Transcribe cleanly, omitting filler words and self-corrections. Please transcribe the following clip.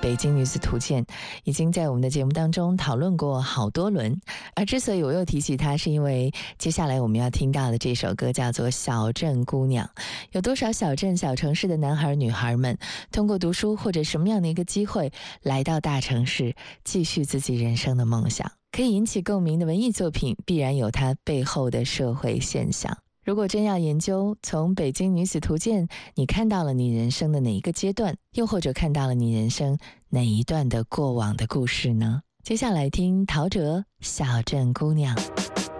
北京女子图鉴》，已经在我们的节目当中讨论过好多轮。而之所以我又提起它，是因为接下来我们要听到的这首歌叫做《小镇姑娘》。有多少小镇小城市的男孩女孩们，通过读书或者什么样的一个机会来到大城市，继续自己人生的梦想。可以引起共鸣的文艺作品，必然有它背后的社会现象。如果真要研究，从北京女子图鉴，你看到了你人生的哪一个阶段，又或者看到了你人生哪一段的过往的故事呢？接下来听陶喆《小镇姑娘》。